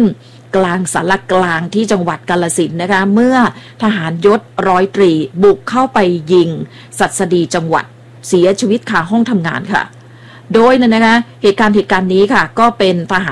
กลางสารกลางที่จังหวัดกาฬสินธุ์นะคะเมื่อทหารยศร้อยตรีบุกเข้าไปยิงศัสดีจังหวัดเสียชีวิตคาห้องทำงานค่ะโดยนะคะเหตุการณ์นี้ค่ะก็เป็นทหาร